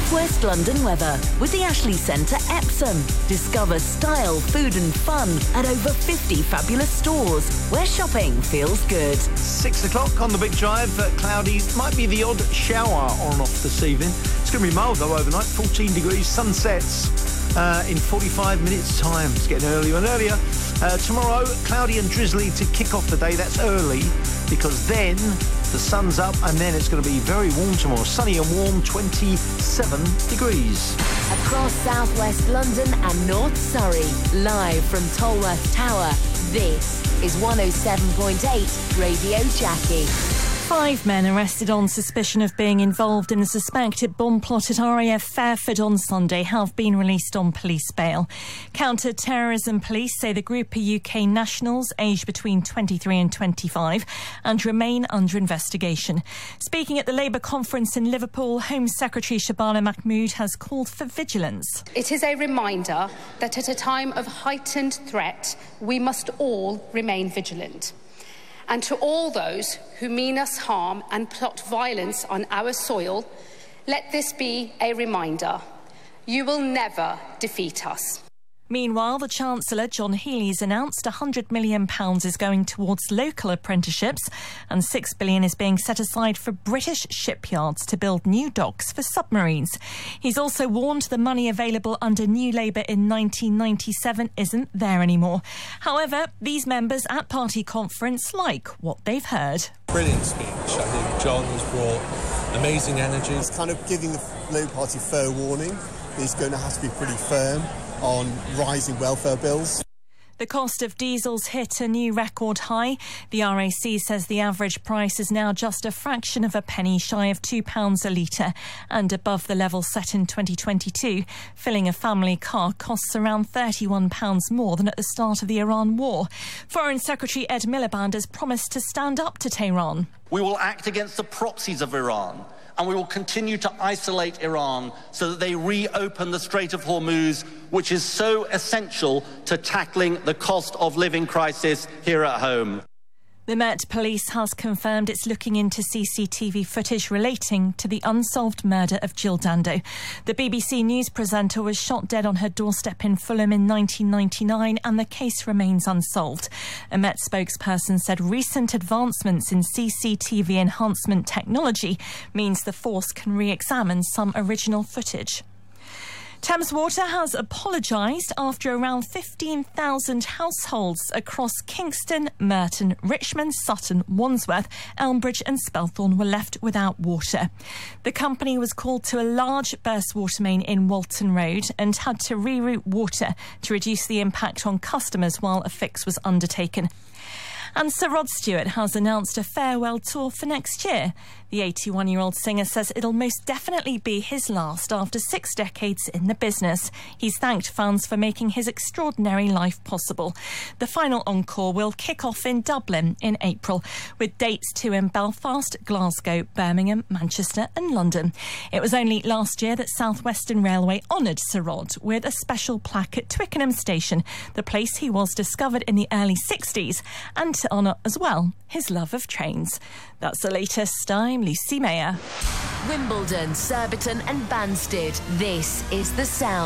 South West London weather with the Ashley Centre Epsom. Discover style, food and fun at over 50 fabulous stores where shopping feels good. 6 o'clock on the Big Drive. Cloudy, might be the odd shower on and off this evening. It's going to be mild though overnight, 14 degrees. Sun sets in 45 minutes time. It's getting earlier and earlier. Tomorrow, cloudy and drizzly to kick off the day. That's early because then the sun's up and then it's going to be very warm tomorrow. Sunny and warm, 27 degrees. Across South West London and North Surrey, live from Tolworth Tower, this is 107.8 Radio Jackie. 5 men arrested on suspicion of being involved in the suspected bomb plot at RAF Fairford on Sunday have been released on police bail. Counter-terrorism police say the group are UK nationals aged between 23 and 25 and remain under investigation. Speaking at the Labour conference in Liverpool, Home Secretary Shabana Mahmood has called for vigilance. It is a reminder that at a time of heightened threat, we must all remain vigilant. And to all those who mean us harm and plot violence on our soil, let this be a reminder. You will never defeat us. Meanwhile, the Chancellor, John Healey's announced £100 million is going towards local apprenticeships and £6 billion is being set aside for British shipyards to build new docks for submarines. He's also warned the money available under New Labour in 1997 isn't there anymore. However, these members at party conference like what they've heard. Brilliant speech. I think John has brought amazing energy. It's kind of giving the Labour Party fair warning. He's going to have to be pretty firm on rising welfare bills. The cost of diesel's hit a new record high. The RAC says the average price is now just a fraction of a penny shy of £2 a litre and above the level set in 2022. Filling a family car costs around £31 more than at the start of the Iran war. Foreign Secretary Ed Miliband has promised to stand up to Tehran. We will act against the proxies of Iran, and we will continue to isolate Iran so that they reopen the Strait of Hormuz, which is so essential to tackling the cost of living crisis here at home. The Met Police has confirmed it's looking into CCTV footage relating to the unsolved murder of Jill Dando. The BBC News presenter was shot dead on her doorstep in Fulham in 1999 and the case remains unsolved. A Met spokesperson said recent advancements in CCTV enhancement technology means the force can re-examine some original footage. Thames Water has apologised after around 15,000 households across Kingston, Merton, Richmond, Sutton, Wandsworth, Elmbridge and Spelthorne were left without water. The company was called to a large burst water main in Walton Road and had to reroute water to reduce the impact on customers while a fix was undertaken. And Sir Rod Stewart has announced a farewell tour for next year. The 81-year-old singer says it'll most definitely be his last after 6 decades in the business. He's thanked fans for making his extraordinary life possible. The final encore will kick off in Dublin in April, with dates too in Belfast, Glasgow, Birmingham, Manchester and London. It was only last year that South Western Railway honoured Sir Rod with a special plaque at Twickenham Station, the place he was discovered in the early 60s, and to honour as well his love of trains. That's the latest. I'm Lucy Mayer. Wimbledon, Surbiton and Banstead. This is The Sound.